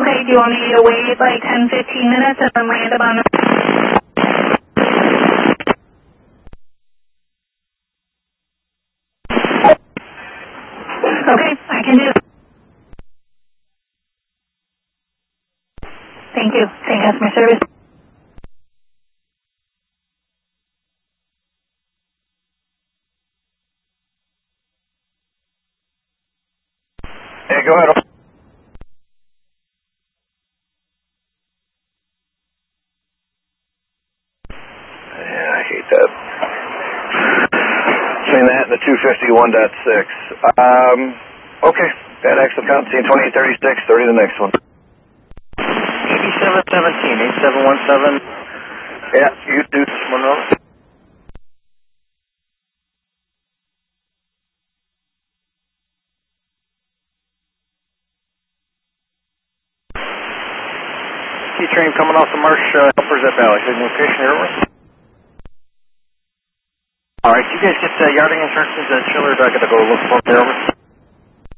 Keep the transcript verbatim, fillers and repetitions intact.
Okay, do you want me to wait like ten, fifteen minutes and then land about... Okay, I can do it. Thank you. Same customer service. Hey, go ahead. Yeah, I hate that. Between that and the two fifty-one point six. Um, okay. Bad accent count, scene twenty-eight thirty-six, thirty the next one. eighty-seven seventeen, eighty-seven seventeen. Yeah, you do. Monroe. T-train coming off the Marsh uh, helpers at Valley. Good location here, over. All right, you guys get uh, yarding instructions at Schiller. I got to go look for it, over.